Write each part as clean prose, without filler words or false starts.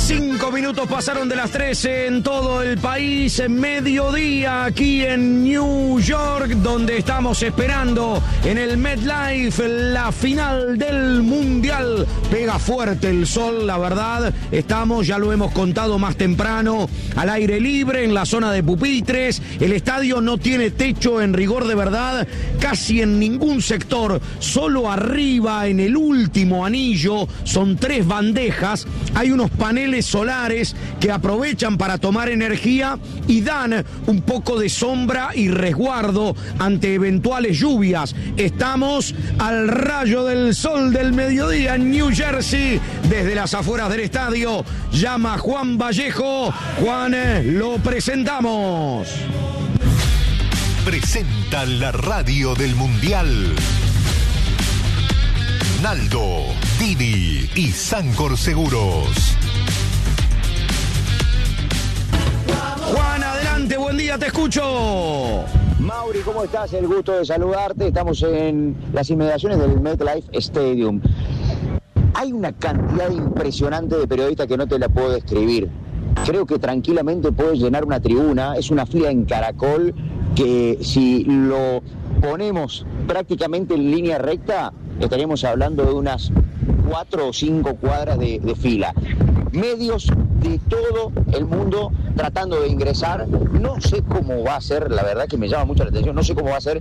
5 minutos pasaron de las 13 en todo el país, en mediodía aquí en New York, donde estamos esperando en el MetLife la final del Mundial. Pega fuerte el sol, la verdad. Estamos, ya lo hemos contado más temprano, al aire libre en la zona de pupitres. El estadio no tiene techo en rigor de verdad, casi en ningún sector, solo arriba en el último anillo, son 3 bandejas, hay unos paneles solares que aprovechan para tomar energía y dan un poco de sombra y resguardo ante eventuales lluvias. Estamos al rayo del sol del mediodía en New Jersey, desde las afueras del estadio. Llama Juan Vallejo. Juan, lo presentamos. Presenta la radio del Mundial. Naldo, Didi y Sancor Seguros. Juan, adelante, buen día, te escucho. Mauri, ¿cómo estás? El gusto de saludarte. Estamos en las inmediaciones del MetLife Stadium. Hay una cantidad impresionante de periodistas que no te la puedo describir. Creo que tranquilamente puedes llenar una tribuna. Es una fila en caracol que si lo ponemos prácticamente en línea recta, estaríamos hablando de unas 4 o 5 cuadras de fila. Medios de todo el mundo tratando de ingresar. No sé cómo va a ser, la verdad que me llama mucho la atención, no sé cómo va a ser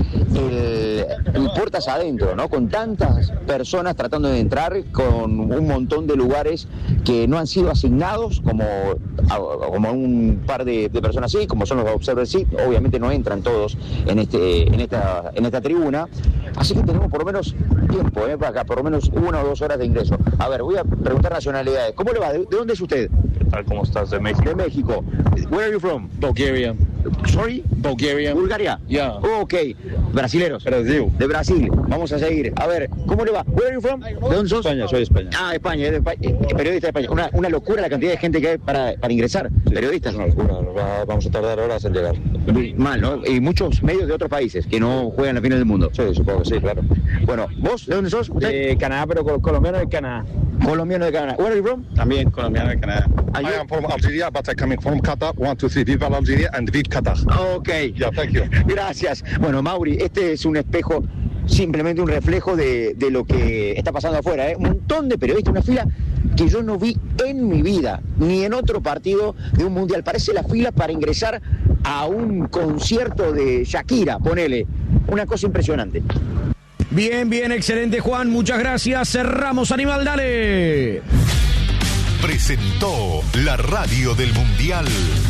el puertas adentro, ¿no? Con tantas personas tratando de entrar, con un montón de lugares que no han sido asignados, como un par de personas así, como son los observers, sí, obviamente no entran todos en esta tribuna, así que tenemos por lo menos tiempo, para acá, por lo menos 1 o 2 horas de ingreso. A ver, voy a preguntar nacionalidades. ¿Cómo le va? ¿De dónde es usted? ¿Qué tal? ¿Cómo estás? De México. De México. Where are you from? Bulgaria. Sorry? Bulgaria. Bulgaria. Yeah. Ok. Brasileros. Brasil. De Brasil. Vamos a seguir. A ver, ¿cómo le va? Where are you from? ¿De dónde sos? España, soy de España. Ah, España, es de España. Periodista de España. Una locura la cantidad de gente que hay para ingresar. Sí, Periodistas. Es una locura. Vamos a tardar horas en llegar. Mal, ¿no? Y muchos medios de otros países que no juegan la final del mundo. Sí, supongo que sí, claro. Bueno, ¿vos de dónde sos? ¿Usted? De Canadá, pero colombiano de Canadá. Colombiano de Canadá. Where are you from? También colombiano de Canadá. Are you- I am from Algeria, but I'm coming from Qatar. 1, 2, 3, viva Algeria and viva Qatar. Ok. Yeah, thank you. Gracias. Bueno, Mauri, este es un espejo, simplemente un reflejo de lo que está pasando afuera, ¿eh? Un montón de periodistas, una fila que yo no vi en mi vida, ni en otro partido de un mundial. Parece la fila para ingresar a un concierto de Shakira, ponele. Una cosa impresionante. Bien, bien, excelente, Juan, muchas gracias. Cerramos, Animal, dale. Presentó la radio del Mundial.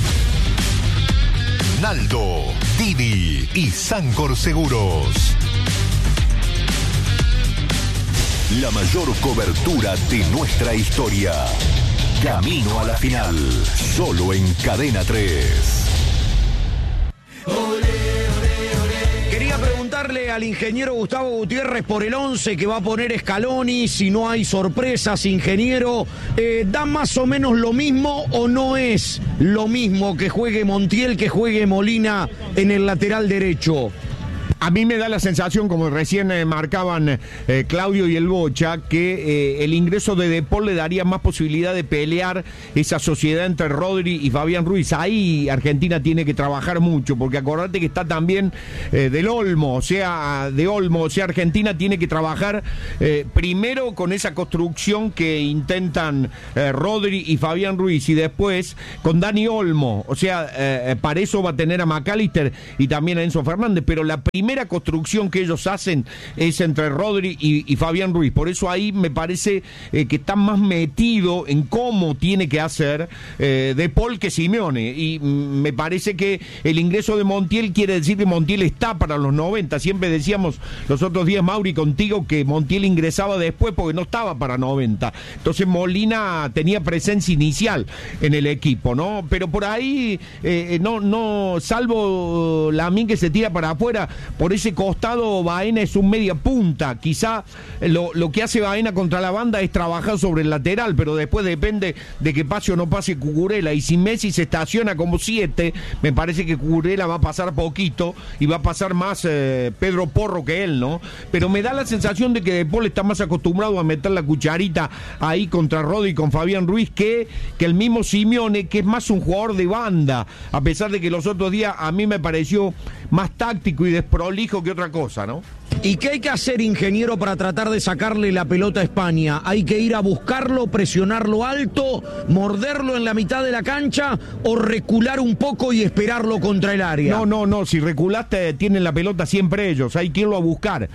Naldo, Didi y Sancor Seguros. La mayor cobertura de nuestra historia. Camino a la final. Solo en Cadena 3. Quería preguntarle al ingeniero Gustavo Gutiérrez por el 11 que va a poner Scaloni, si no hay sorpresas, ingeniero. ¿Da más o menos lo mismo o no es lo mismo que juegue Montiel que juegue Molina en el lateral derecho? A mí me da la sensación, como recién marcaban Claudio y el Bocha, que el ingreso de De Paul le daría más posibilidad de pelear esa sociedad entre Rodri y Fabián Ruiz. Ahí Argentina tiene que trabajar mucho, porque acordate que está también de Olmo, o sea, Argentina tiene que trabajar primero con esa construcción que intentan Rodri y Fabián Ruiz, y después con Dani Olmo, o sea, para eso va a tener a McAllister y también a Enzo Fernández, pero la primera construcción que ellos hacen es entre Rodri y Fabián Ruiz. Por eso ahí me parece que está más metido en cómo tiene que hacer De Paul que Simeone, y me parece que el ingreso de Montiel quiere decir que Montiel está para los 90. Siempre decíamos los otros días, Mauri, contigo, que Montiel ingresaba después porque no estaba para 90. Entonces Molina tenía presencia inicial en el equipo, ¿no? Pero por ahí no salvo Lamine, que se tira para afuera, por ese costado Baena es un media punta. Quizá lo que hace Baena contra la banda es trabajar sobre el lateral, pero después depende de que pase o no pase Cucurella. Y si Messi se estaciona como 7, me parece que Cucurella va a pasar poquito y va a pasar más Pedro Porro que él, ¿no? Pero me da la sensación de que De Paul está más acostumbrado a meter la cucharita ahí contra Rodri y con Fabián Ruiz que el mismo Simeone, que es más un jugador de banda, a pesar de que los otros días a mí me pareció más táctico y desprolijo que otra cosa, ¿no? ¿Y qué hay que hacer, ingeniero, para tratar de sacarle la pelota a España? ¿Hay que ir a buscarlo, presionarlo alto, morderlo en la mitad de la cancha o recular un poco y esperarlo contra el área? No, si reculaste tienen la pelota siempre ellos, hay que irlo a buscar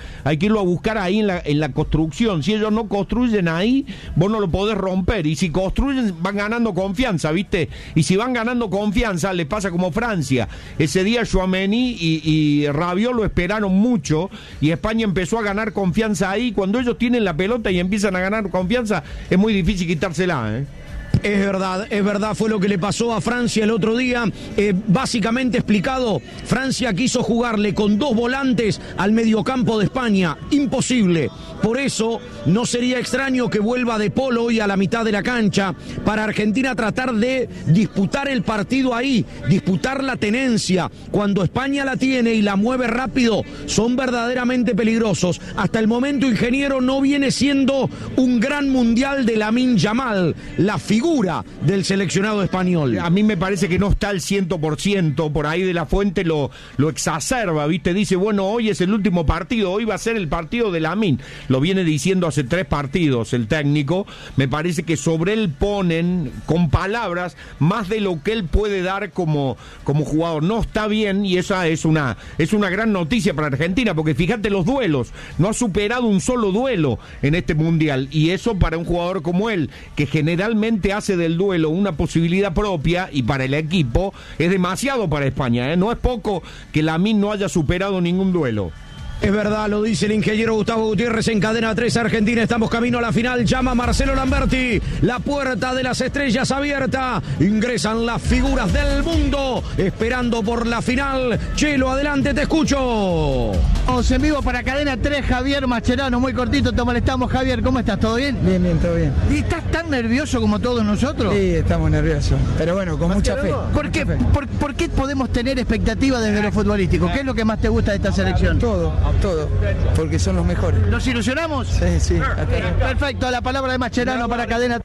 ahí en la construcción. Si ellos no construyen ahí, vos no lo podés romper, y si construyen van ganando confianza, ¿viste? Y si van ganando confianza, les pasa como Francia. Ese día Tchouaméni y Rabiot lo esperaron mucho, y España empezó a ganar confianza ahí. Cuando ellos tienen la pelota y empiezan a ganar confianza, es muy difícil quitársela, ¿eh? Es verdad, fue lo que le pasó a Francia el otro día. Básicamente explicado, Francia quiso jugarle con 2 volantes al mediocampo de España. Imposible. Por eso no sería extraño que vuelva De Paul hoy a la mitad de la cancha para Argentina tratar de disputar el partido ahí, disputar la tenencia. Cuando España la tiene y la mueve rápido, son verdaderamente peligrosos. Hasta el momento, ingeniero, no viene siendo un gran mundial de Lamine Yamal, la figura del seleccionado español. A mí me parece que no está al 100%, por ahí De la Fuente lo exacerba, ¿viste? Dice, bueno, hoy es el último partido, hoy va a ser el partido de Lamine. Lo viene diciendo hace 3 partidos el técnico. Me parece que sobre él ponen, con palabras, más de lo que él puede dar como jugador. No está bien, y esa es una gran noticia para Argentina, porque fíjate los duelos, no ha superado un solo duelo en este mundial, y eso para un jugador como él, que generalmente hace del duelo una posibilidad propia, y para el equipo es demasiado para España, ¿eh? No es poco que Lamine no haya superado ningún duelo. Es verdad, lo dice el ingeniero Gustavo Gutiérrez en Cadena 3 Argentina. Estamos camino a la final. Llama Marcelo Lamberti. La puerta de las estrellas abierta. Ingresan las figuras del mundo esperando por la final. Chelo, adelante, te escucho. Vamos en vivo para Cadena 3, Javier Mascherano. Muy cortito, te molestamos, Javier. ¿Cómo estás? ¿Todo bien? Bien, todo bien. ¿Y estás tan nervioso como todos nosotros? Sí, estamos nerviosos. Pero bueno, con mucha fe. ¿Por qué podemos tener expectativas desde lo futbolístico? ¿Qué es lo que más te gusta de esta selección? Todo, porque son los mejores. ¿Nos ilusionamos? Sí. Perfecto, la palabra de Mascherano para Cadena.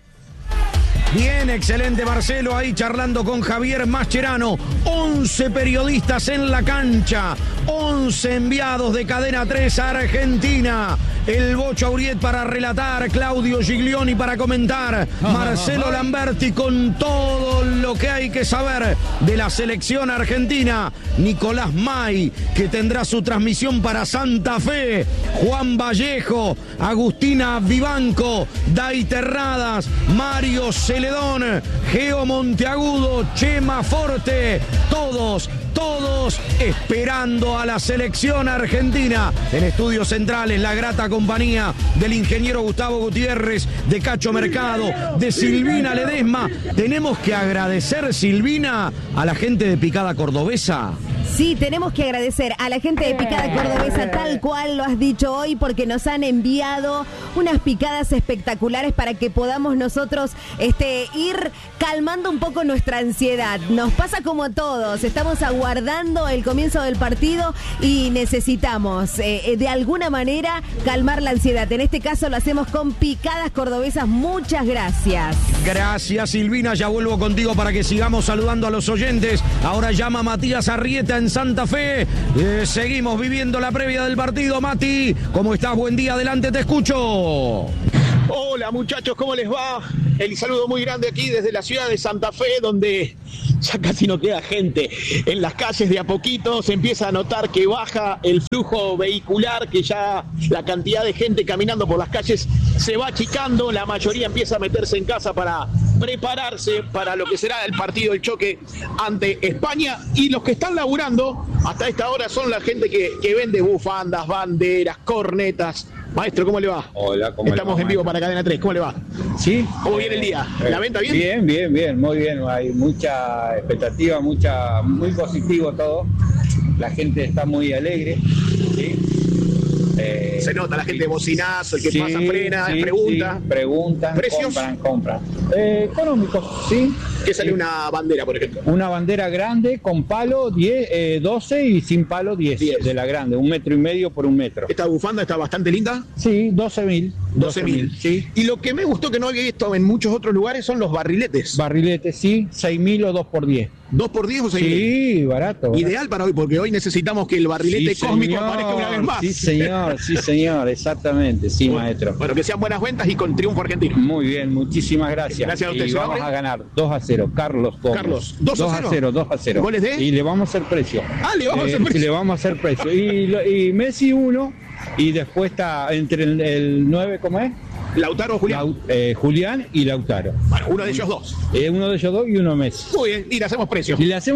Bien, excelente Marcelo, ahí charlando con Javier Mascherano. 11 periodistas en la cancha, 11 enviados de Cadena 3 a Argentina. El Bocho Auriet para relatar, Claudio Giglioni para comentar, Marcelo Lamberti con todo lo que hay que saber de la selección argentina, Nicolás May, que tendrá su transmisión para Santa Fe, Juan Vallejo, Agustina Vivanco, Day Terradas, Mario Celedón, Geo Monteagudo, Chema Forte, todos esperando a la selección argentina. En estudios centrales, la grata compañía del ingeniero Gustavo Gutiérrez, de Cacho Mercado, de Silvina Ledesma. Tenemos que agradecer, Silvina, a la gente de Picada Cordobesa. Sí, tenemos que agradecer a la gente de Picada Cordobesa, tal cual lo has dicho hoy, porque nos han enviado unas picadas espectaculares para que podamos nosotros ir calmando un poco nuestra ansiedad. Nos pasa como a todos, estamos aguardando el comienzo del partido y necesitamos de alguna manera calmar la ansiedad. En este caso lo hacemos con Picadas Cordobesas. Muchas gracias. Gracias, Silvina. Ya vuelvo contigo para que sigamos saludando a los oyentes. Ahora llama Matías Arrieta en Santa Fe. Seguimos viviendo la previa del partido. Mati, ¿cómo estás? Buen día, adelante, te escucho. Hola muchachos, ¿cómo les va? El saludo muy grande aquí desde la ciudad de Santa Fe, donde ya casi no queda gente. En las calles de a poquito se empieza a notar que baja el flujo vehicular, que ya la cantidad de gente caminando por las calles se va achicando. La mayoría empieza a meterse en casa para prepararse para lo que será el partido, el choque ante España. Y los que están laburando hasta esta hora son la gente que vende bufandas, banderas, cornetas. Maestro, ¿cómo le va? Hola, ¿cómo Estamos le va, en vivo maestro? para Cadena 3, ¿cómo le va? ¿Sí? ¿Cómo viene el día? ¿La venta bien? Bien, muy bien. Hay mucha expectativa, muy positivo todo. La gente está muy alegre. Se nota la gente de bocinazo, el que pasa frena, sí, pregunta. Sí, preguntan, ¿precios? compran. Económicos, sí. ¿Qué sale una bandera, por ejemplo? Una bandera grande con palo 12 y sin palo 10 de la grande, 1,5 metros por 1 metro. ¿Esta bufanda está bastante linda? Sí, 12.000. 12.000. Sí. Y lo que me gustó que no había visto en muchos otros lugares son los barriletes. Barriletes, sí, 6.000 o 2x10. ¿2 por 10 o 6.000? Sí, barato. Ideal para hoy, porque hoy necesitamos que el barrilete cósmico aparezca una vez más. Sí, señor, exactamente, sí, maestro. Bueno, que sean buenas ventas y con triunfo argentino. Muy bien, muchísimas gracias. Gracias a usted. Y vamos a ganar 2-0, Carlos Gómez. Carlos, 2-0. 2-0. ¿Goles de? Y le vamos a hacer precio. Le vamos a hacer precio. Le vamos a hacer precio. Y Messi 1, y después está entre el 9, ¿cómo es? Lautaro o Julián. Julián y Lautaro. Bueno, uno de ellos dos. Uno de ellos dos y uno Messi. Muy bien, y le hacemos precio.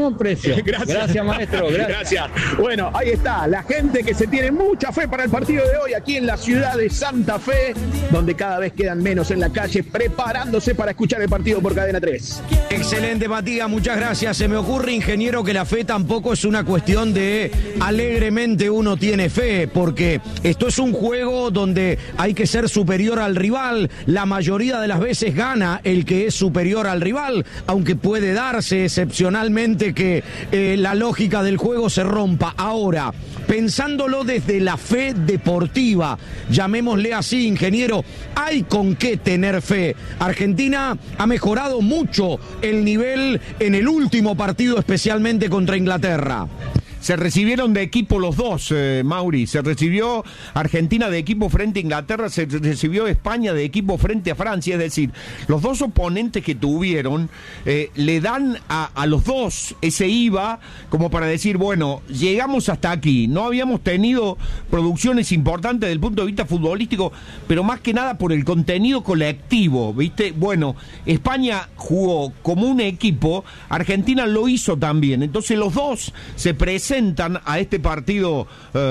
Gracias, maestro. Gracias. Bueno, ahí está, la gente que se tiene mucha fe para el partido de hoy aquí en la ciudad de Santa Fe, donde cada vez quedan menos en la calle preparándose para escuchar el partido por Cadena 3. Excelente, Matías, muchas gracias. Se me ocurre, ingeniero, que la fe tampoco es una cuestión de alegremente uno tiene fe, porque esto es un juego donde hay que ser superior al rival. La mayoría de las veces gana el que es superior al rival, aunque puede darse excepcionalmente que la lógica del juego se rompa. Ahora, pensándolo desde la fe deportiva, llamémosle así, ingeniero, hay con qué tener fe. Argentina ha mejorado mucho el nivel en el último partido, especialmente contra Inglaterra. Se recibieron de equipo los dos, Mauri. Se recibió Argentina de equipo frente a Inglaterra, se recibió España de equipo frente a Francia. Es decir, los dos oponentes que tuvieron le dan a los dos ese IVA como para decir, bueno, llegamos hasta aquí. No habíamos tenido producciones importantes desde el punto de vista futbolístico, pero más que nada por el contenido colectivo, ¿viste? Bueno, España jugó como un equipo, Argentina lo hizo también. Entonces los dos se presentan a este partido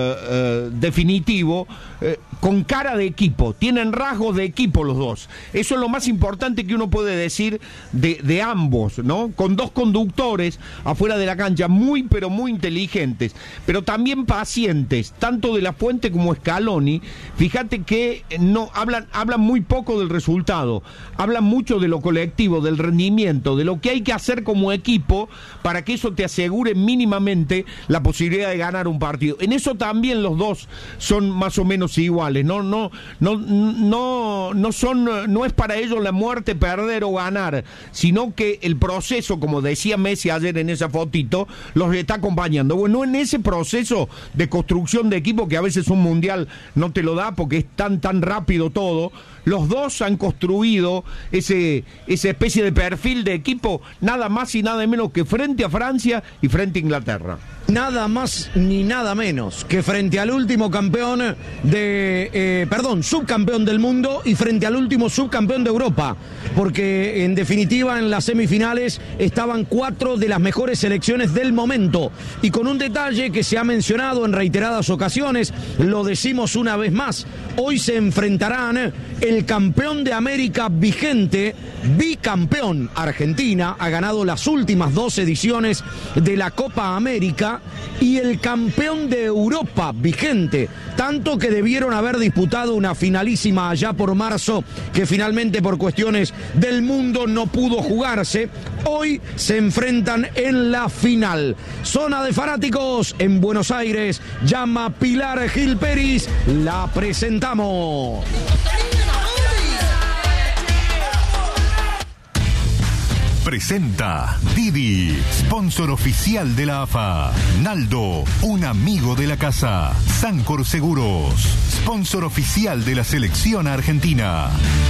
definitivo con cara de equipo, tienen rasgos de equipo los dos. Eso es lo más importante que uno puede decir de ambos, ¿no? Con dos conductores afuera de la cancha, muy pero muy inteligentes, pero también pacientes, tanto de La Fuente como Scaloni. Fíjate que no hablan muy poco del resultado, hablan mucho de lo colectivo, del rendimiento, de lo que hay que hacer como equipo para que eso te asegure mínimamente la posibilidad de ganar un partido. En eso también los dos son más o menos iguales. No es para ellos la muerte perder o ganar, sino que el proceso, como decía Messi ayer en esa fotito, los está acompañando. Bueno, en ese proceso de construcción de equipo, que a veces un mundial no te lo da porque es tan rápido todo, los dos han construido esa especie de perfil de equipo, nada más y nada menos que frente a Francia y frente a Inglaterra. Nada más ni nada menos que frente al último campeón subcampeón del mundo y frente al último subcampeón de Europa, porque en definitiva en las semifinales estaban 4 de las mejores selecciones del momento, y con un detalle que se ha mencionado en reiteradas ocasiones, lo decimos una vez más, hoy se enfrentarán el campeón de América vigente, bicampeón. Argentina ha ganado las últimas 2 ediciones de la Copa América, y el campeón de Europa vigente, tanto que debieron haber disputado una finalísima allá por marzo, que finalmente por cuestiones del mundo no pudo jugarse. Hoy se enfrentan en la final. Zona de fanáticos en Buenos Aires, llama Pilar Gil Peris, la presentamos. Presenta Didi, sponsor oficial de la AFA. Naldo, un amigo de la casa. Sancor Seguros, sponsor oficial de la selección argentina.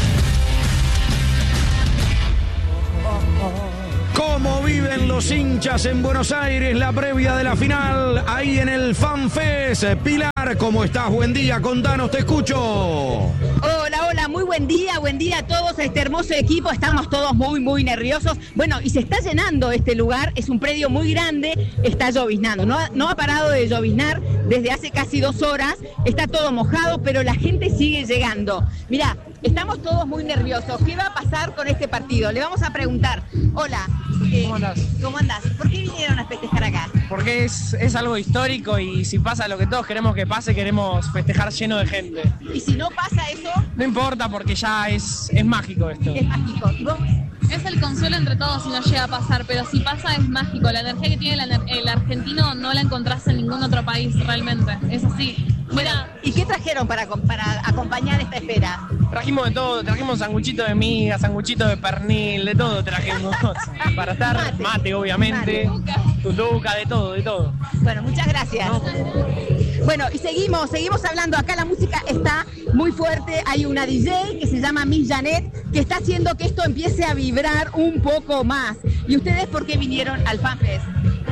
¿Cómo viven los hinchas en Buenos Aires la previa de la final ahí en el FanFest? Pilar, ¿cómo estás? Buen día, contanos, te escucho. Hola, muy buen día a todos, a este hermoso equipo, estamos todos muy nerviosos. Bueno, y se está llenando este lugar, es un predio muy grande, está lloviznando, no ha parado de lloviznar desde hace casi 2 horas, está todo mojado, pero la gente sigue llegando. Mirá, estamos todos muy nerviosos, ¿qué va a pasar con este partido? Le vamos a preguntar, hola, ¿Cómo andás? ¿Cómo andás? ¿Por qué vinieron a festejar acá? Porque es algo histórico y si pasa lo que todos queremos que pase, queremos festejar lleno de gente. ¿Y si no pasa eso? No importa porque ya es mágico esto. Es mágico. ¿Y vos? Es el consuelo entre todos si no llega a pasar, pero si pasa es mágico. La energía que tiene el argentino no la encontrás en ningún otro país realmente. Es así. Bueno, ¿y qué trajeron para acompañar esta espera? Trajimos de todo, trajimos sanguchito de miga, sanguchito de pernil, de todo trajimos. Para estar, mate obviamente, tutuca, de todo. Bueno, muchas gracias. No. Bueno, y seguimos hablando. Acá la música está muy fuerte. Hay una DJ que se llama Miss Janet que está haciendo que esto empiece a vibrar un poco más. ¿Y ustedes por qué vinieron al FanFest?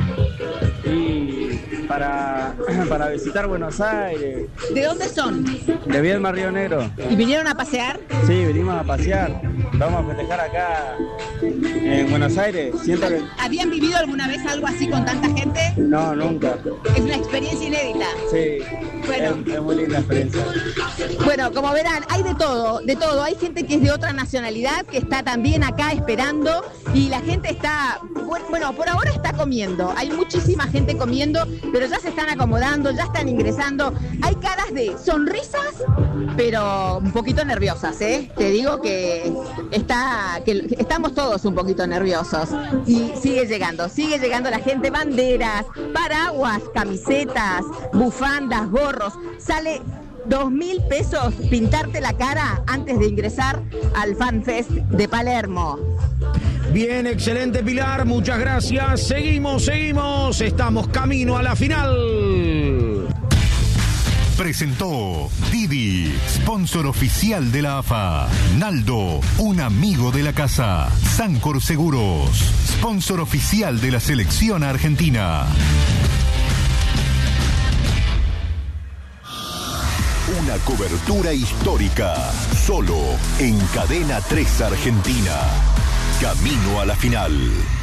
Y para visitar Buenos Aires. ¿De dónde son? De Viedma, Río Negro. ¿Y vinieron a pasear? Sí, vinimos a pasear. Vamos a festejar acá en Buenos Aires. ¿Habían vivido alguna vez algo así con tanta gente? No, nunca. Es una experiencia inédita. Sí, bueno. Es muy linda experiencia. Bueno, como verán, hay de todo. Hay gente que es de otra nacionalidad, que está también acá esperando y la gente está, bueno, por ahora está comiendo. Hay muchísima gente comiendo, pero ya se están acomodando, ya están ingresando. Hay caras de sonrisas, pero un poquito nerviosas, ¿eh? Te digo que estamos todos un poquito nerviosos. Y sigue llegando la gente, banderas, paraguas, camisetas, bufandas, gorros. Sale 2.000 pesos pintarte la cara antes de ingresar al FanFest de Palermo. Bien, excelente Pilar, muchas gracias. Seguimos, estamos camino a la final. Presentó Didi, sponsor oficial de la AFA. Naldo, un amigo de la casa. Sancor Seguros, sponsor oficial de la selección argentina. Una cobertura histórica, solo en Cadena 3 Argentina. Camino a la final.